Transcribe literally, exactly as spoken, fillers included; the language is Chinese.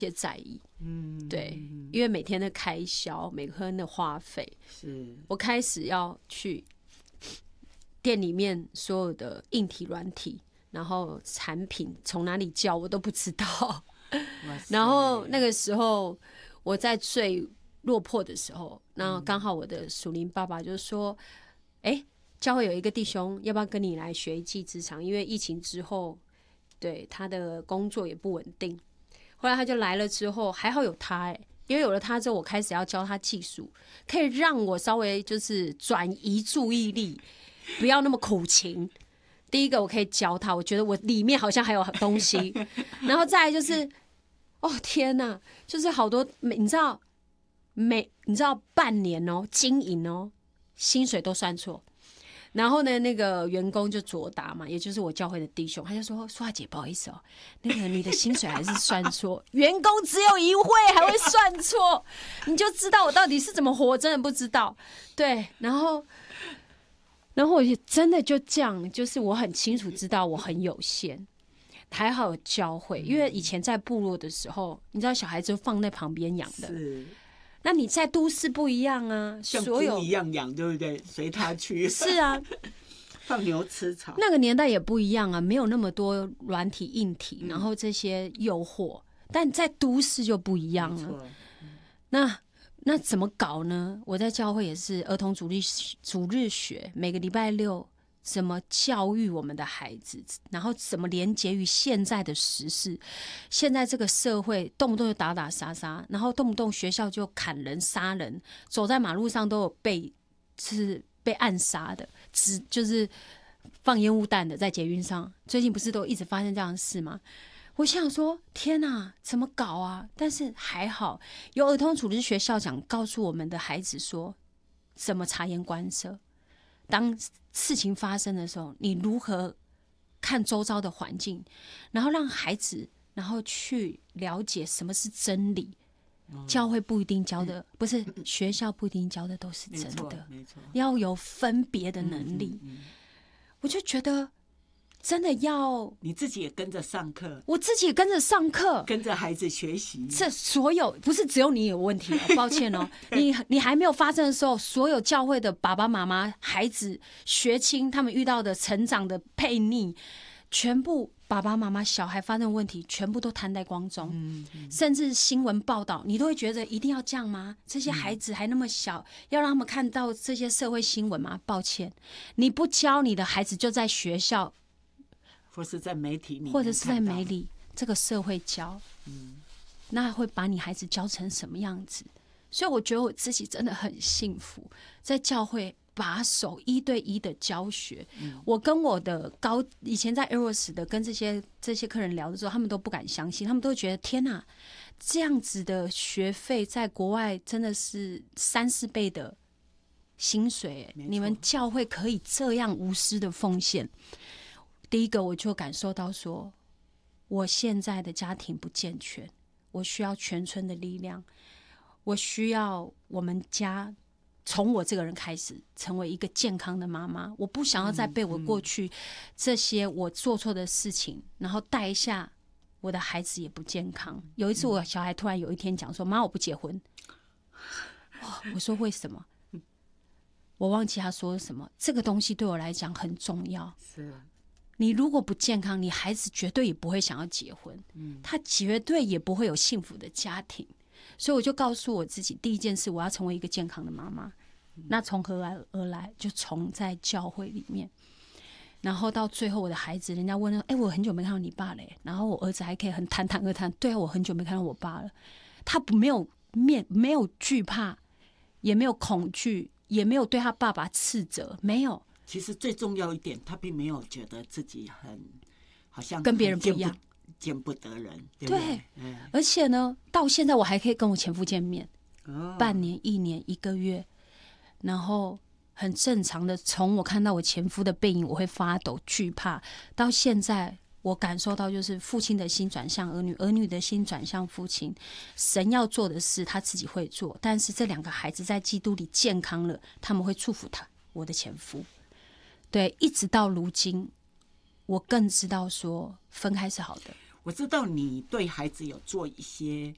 些在意。 嗯， 对，因为每天的开销，每天的花费， 是我开始要去店里面所有的硬体、软体，然后产品从哪里教我都不知道。然后那个时候我在最落魄的时候，那刚好我的属灵爸爸就说：“哎、欸，教会有一个弟兄，要不要跟你来学一技之长？因为疫情之后，对他的工作也不稳定。”后来他就来了之后，还好有他哎、欸，因为有了他之后，我开始要教他技术，可以让我稍微就是转移注意力，不要那么苦情。第一个我可以教他，我觉得我里面好像还有东西，然后再来就是，哦天哪，就是好多你知道每你知道半年哦经营哦，薪水都算错。然后呢，那个员工就卓达嘛，也就是我教会的弟兄，他就说：“苏华姐，不好意思哦，那个你的薪水还是算错，员工只有一位还会算错，你就知道我到底是怎么活，真的不知道。”对，然后，然后我就真的就这样，就是我很清楚知道我很有限，还好有教会，因为以前在部落的时候，你知道小孩子放在旁边养的。 是。 那你在都市不一样啊， 像猪一样养，对不对？随他去。 是啊， 放牛吃草。 那个年代也不一样啊，没有那么多软体、硬体，然后这些诱惑。嗯、但在都市就不一样了。嗯、那那怎么搞呢？我在教会也是儿童主日主日学，每个礼拜六怎么教育我们的孩子，然后怎么连结于现在的时事。现在这个社会动不动就打打杀杀，然后动不动学校就砍人杀人，走在马路上都有被是被暗杀的，只就是放烟雾弹的在捷运上。最近不是都一直发生这样的事吗？我想说天哪，怎么搞啊？但是还好有儿童主日学校长告诉我们的孩子说怎么察言观色，当事情发生的时候，你如何看周遭的环境，然后让孩子然后去了解什么是真理。嗯、教会不一定教的，不是学校不一定教的都是真的，要有分别的能力。嗯嗯嗯、我就觉得真的要你自己也跟着上课， 我自己也跟着上课， 跟着孩子学习。 这所有不是只有你有问题哦，抱歉哦，你你还没有发生的时候，所有教会的爸爸妈妈、孩子、学青他们遇到的成长的悖逆，全部爸爸妈妈、小孩发生的问题，全部都摊在光中。嗯嗯、甚至新闻报道，你都会觉得一定要这样吗？这些孩子还那么小，嗯、要让他们看到这些社会新闻吗？抱歉，你不教你的孩子，就在学校。 或是在媒体里， 或者是在媒体这个社会教，嗯，那会把你孩子教成什么样子？所以我觉得我自己真的很幸福，在教会把守一对一的教学。嗯、我跟我的高以前在 Eros 的跟这些这些客人聊的时候，他们都不敢相信，他们都觉得天哪，这样子的学费在国外真的是三四倍的薪水，你们教会可以这样无私的奉献。第一个我就感受到说，我现在的家庭不健全，我需要全村的力量，我需要我们家从我这个人开始成为一个健康的妈妈。我不想要再被我过去这些我做错的事情，然后带一下我的孩子也不健康。有一次我小孩突然有一天讲说，妈我不结婚。哦，我说为什么？我忘记他说什么。这个东西对我来讲很重要。是你如果不健康，你孩子绝对也不会想要结婚，嗯、他绝对也不会有幸福的家庭。所以我就告诉我自己，第一件事我要成为一个健康的妈妈。嗯、那从何而来？就从在教会里面。然后到最后，我的孩子，人家问了，哎、欸，我很久没看到你爸了。然后我儿子还可以很坦坦而谈，对啊，我很久没看到我爸了。他不没有面，没有惧怕，也没有恐惧，也没有对他爸爸斥责，没有。 其实最重要一点，他并没有觉得自己很好像跟别人不一样， 见不得人，对不对？ 对，嗯、而且呢，到现在我还可以跟我前夫见面，哦、半年、一年、一个月，然后很正常的，从我看到我前夫的背影，我会发抖、惧怕，到现在我感受到，就是父亲的心转向儿女，儿女的心转向父亲。神要做的事，他自己会做，但是这两个孩子在基督里健康了，他们会祝福他，我的前夫。对，一直到如今，我更知道说分开是好的。 我知道你对孩子有做一些